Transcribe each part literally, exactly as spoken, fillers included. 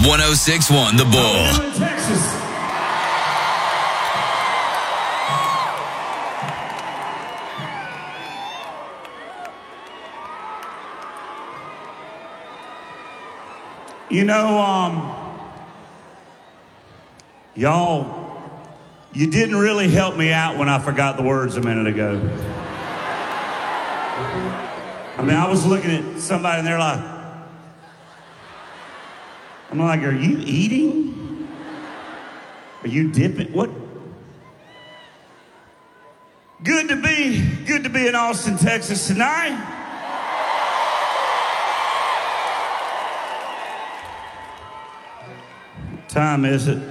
one oh six point one The Bull. I'm in Texas. You know, um, y'all, you didn't really help me out when I forgot the words a minute ago. I mean, I was looking at somebody and they're like, I'm like, are you eating? Are you dipping? What? Good to be, good to be in Austin, Texas tonight. What time is it?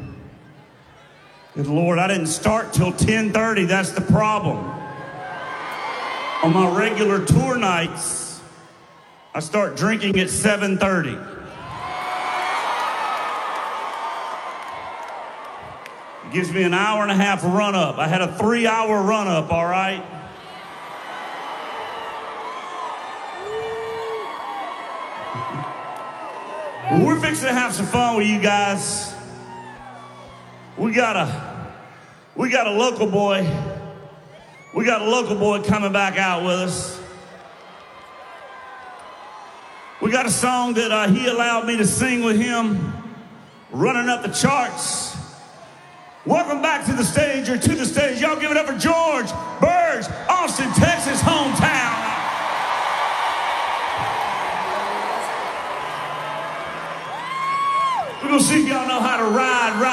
Good Lord, I didn't start till ten thirty. That's the problem. On my regular tour nights, I start drinking at seven thirty. It gives me an hour and a half run up. I had a three hour run up, all right? Well, we're fixing to have some fun with you guys. We got a, we got a local boy. We got a local boy coming back out with us. We got a song that uh, he allowed me to sing with him, running up the charts. Welcome back to the stage, or to the stage. Y'all give it up for George Burge, Austin, Texas, hometown. We're gonna see if y'all know how to ride, ride.